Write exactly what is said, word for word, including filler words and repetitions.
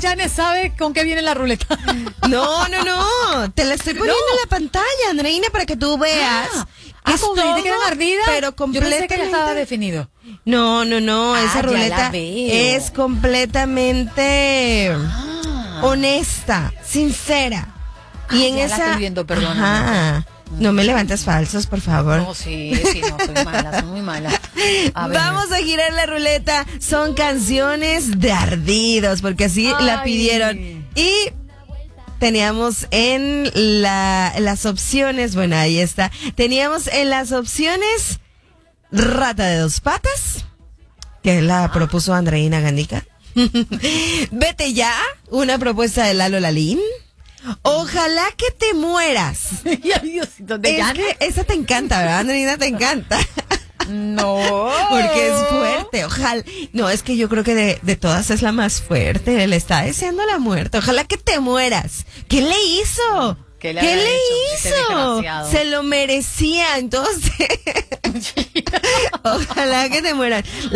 Janet sabe con qué viene la ruleta. No, no, no. Te la estoy poniendo No. en la pantalla, Andreina, para que tú veas. Ah, que ah, es como que dijiste que todo, eran ardidas. pero Yo pensé que ya completamente. estaba definido. No, no, no. Ah, esa ya ruleta la veo. es completamente Ah. honesta, sincera. Ah, y en ya la esa. estoy viendo, perdóname. Ajá. No me levantes falsos, por favor. No, sí, sí, no, soy mala, soy muy mala. A ver. Vamos a girar la ruleta. Son canciones de ardidos, porque así la Ay. pidieron. Y teníamos en la, las opciones, bueno, ahí está. Teníamos en las opciones Rata de dos patas, que la propuso Andreina Ganica. Vete ya, una propuesta de Lalo Lalín. Ojalá que te mueras. Ay, Diosito, ¿de Es Janet? que esa te encanta, ¿verdad, Andreina? Te encanta. No. Porque es fuerte, ojalá. No, es que yo creo que de, de todas es la más fuerte. Le está deseando la muerte. Ojalá que te mueras. ¿Qué le hizo? ¿Qué le ¿Qué habrá le hecho ese hizo? desgraciado? Se lo merecía, entonces. Ojalá que te mueras.